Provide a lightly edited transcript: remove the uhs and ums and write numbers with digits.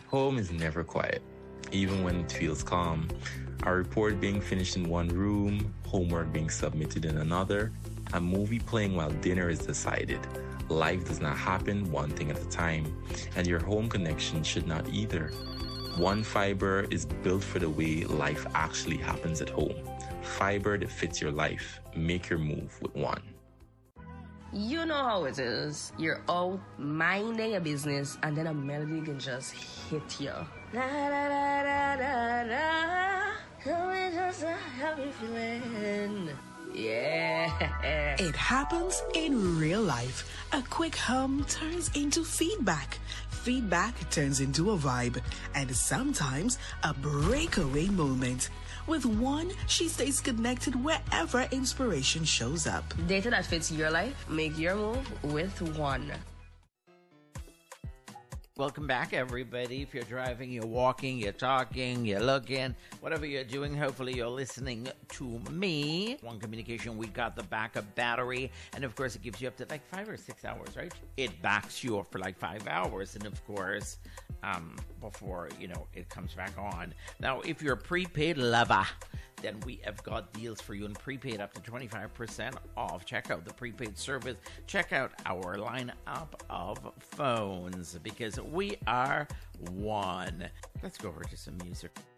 Home is never quiet, even when it feels calm. A report being finished in one room, homework being submitted in another, a movie playing while dinner is decided. Life does not happen one thing at a time, and your home connection should not either. One Fiber is built for the way life actually happens at home. Fiber that fits your life. Make your move with One. You know how it is. You're out minding a business and then a melody can just hit you. Da, da, da, da, da, da. Tell me just a happy feeling. Yeah. It happens in real life. A quick hum turns into feedback. Feedback turns into a vibe. And sometimes a breakaway moment. With One, she stays connected wherever inspiration shows up. Data that fits your life. Make your move with One. Welcome back, everybody. If you're driving, you're walking, you're talking, you're looking, whatever you're doing, hopefully you're listening to me. One Communication, we got the backup battery, and of course it gives you up to like 5 or 6 hours, right? It backs you up for like 5 hours, and of course, before, it comes back on. Now, if you're a prepaid lover, then we have got deals for you in prepaid up to 25% off. Check out the prepaid service. Check out our lineup of phones because we are One. Let's go over to some music.